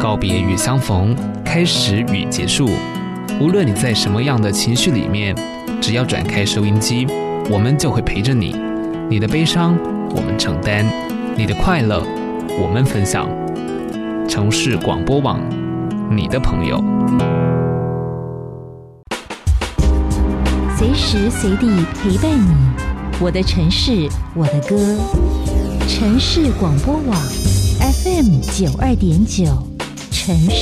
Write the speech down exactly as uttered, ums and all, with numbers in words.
告别与相逢，开始与结束。无论你在什么样的情绪里面，只要转开收音机，我们就会陪着你。你的悲伤，我们承担；你的快乐，我们分享。城市广播网，你的朋友。 随时随地陪伴你，我的城市，我的歌。城市广播网 F M 九二点九，城市。